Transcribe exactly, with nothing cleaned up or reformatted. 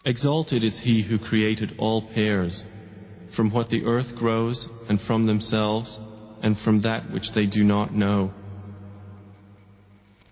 Exalted is He who created all pairs, from what the earth grows, and from themselves, and from that which they do not know.